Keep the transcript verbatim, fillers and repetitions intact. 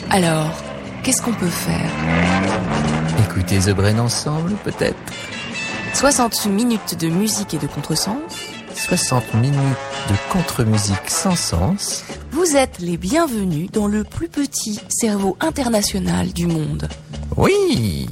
Alors, qu'est-ce qu'on peut faire? Écoutez The Brain ensemble, peut-être? soixante minutes de musique et de contresens. soixante minutes de contre-musique sans sens. Vous êtes les bienvenus dans le plus petit cerveau international du monde. Oui!